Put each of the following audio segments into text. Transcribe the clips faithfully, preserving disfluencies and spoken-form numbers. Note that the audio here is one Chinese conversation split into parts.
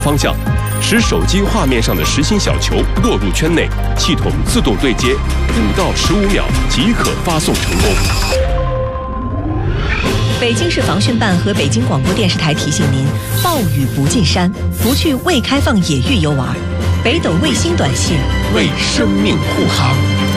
方向，使手机画面上的实心小球落入圈内，系统自动对接，五到十五秒即可发送成功。 北京市防汛办和北京广播电视台提醒您：暴雨不进山，不去未开放野域游玩。北斗卫星短信为生命护航。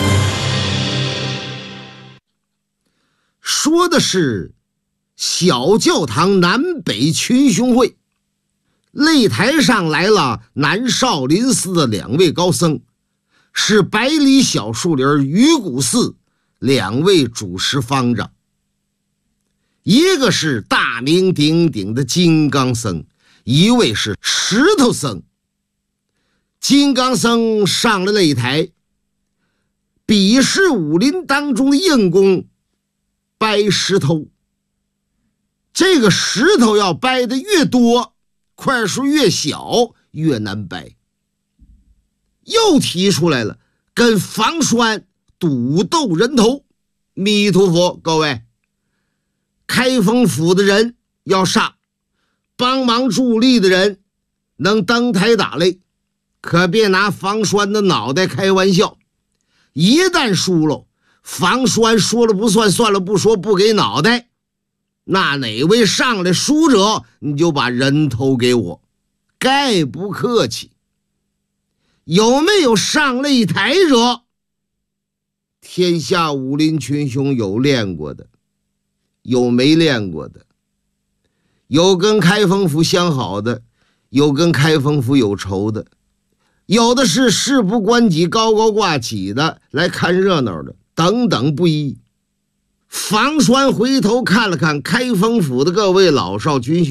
说的是小教堂南北群雄会。擂台上来了南少林寺的两位高僧，是百里小树林鱼骨寺两位主持方丈。一个是大名鼎鼎的金刚僧，一位是石头僧。金刚僧上了擂台，比试武林当中的硬功，掰石头。这个石头要掰的越多，块数越小，越难掰。又提出来了，跟房栓赌斗人头。弥陀佛，各位，开封府的人要上，帮忙助力的人能登台打擂，可别拿房栓的脑袋开玩笑。一旦输了，房栓说了不算，算了不说，不给脑袋，那哪位上来输者，你就把人头给我，概不客气。有没有上擂台者？天下武林群雄有练过的，有没练过的，有跟开封府相好的，有跟开封府有仇的，有的是事不关己高高挂起的，来看热闹的，等等不一。房栓回头看了看开封府的各位老少军雄，